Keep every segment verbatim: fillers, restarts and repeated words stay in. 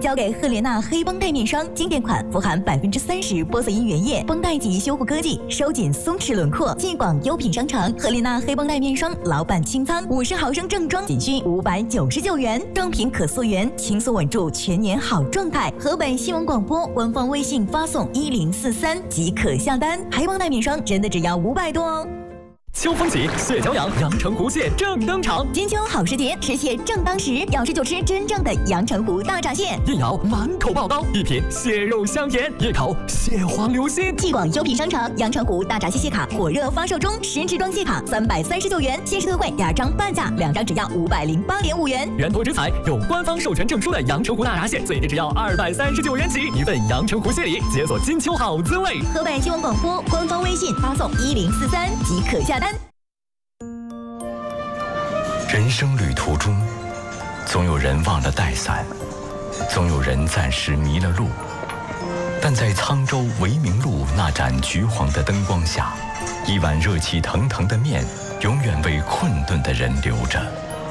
交给赫莲娜黑绷带面霜，经典款富含百分之三十玻色因原液绷带级修护科技，收紧松弛轮廓。继广优品商城赫莲娜黑绷带面霜老版清仓五十毫升正装仅需五百九十九元，正品可溯源，轻松稳住全年好状态。河北新闻广播官方微信发送一零四三即可下单，黑绷带面霜真的只要五百多哦。 秋风起，蟹脚痒，阳澄湖蟹正登场。 金秋好时节，吃蟹正当时，要吃就吃真正的阳澄湖大闸蟹。 一咬满口爆刀，一品蟹肉香甜，一口蟹黄流心。 继广优品商城阳澄湖大闸蟹蟹卡火热发售中，十支装蟹卡三百三十九元，限时特惠两张半价，两张只要五百零八点五元。 源头之采有官方授权证书的阳澄湖大闸蟹，最低只要二百三十九元起。一份阳澄湖蟹礼，解锁金秋好滋味。 河北新闻广播官方微信发送一零四三即可下单。 人生旅途中，总有人忘了带伞，总有人暂时迷了路，但在沧州维明路那盏橘黄的灯光下，一碗热气腾腾的面永远为困顿的人留着。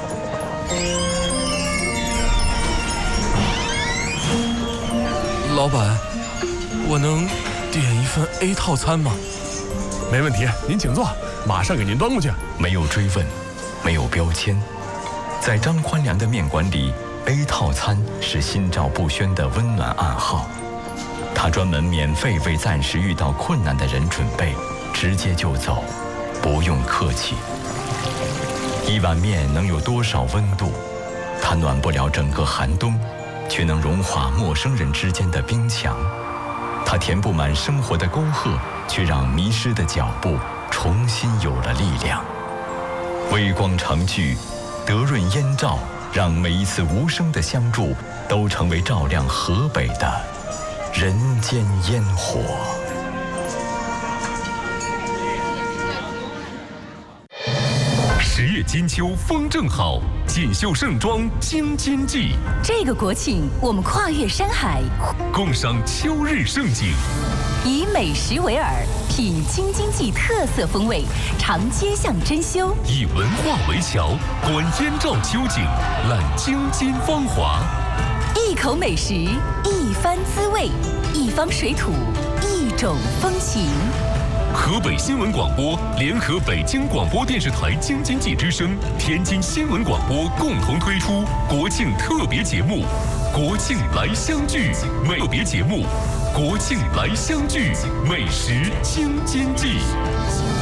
老板，我能点一份 A 套餐吗？ 没问题，您请坐，马上给您端过去。 没有追问，没有标签，在张宽良的面馆里 ，A 套餐是心照不宣的温暖暗号。他专门免费为暂时遇到困难的人准备，直接就走，不用客气。一碗面能有多少温度？它暖不了整个寒冬，却能融化陌生人之间的冰墙。它填不满生活的沟壑，却让迷失的脚步重新有了力量。微光成炬，德润燕照，让每一次无声的相助都成为照亮河北的人间烟火。 十月金秋风正好，锦绣盛装京津冀。 这个国庆，我们跨越山海， 共赏秋日盛景。 以美食为饵，品京津冀特色风味，尝街巷珍馐； 以文化为桥，观燕赵秋景，览京津芳华。 一口美食，一番滋味，一方水土，一种风情。 河北新闻广播联合北京广播电视台京津冀之声、天津新闻广播共同推出国庆特别节目《国庆来相聚》特别节目《国庆来相聚》，美食京津冀。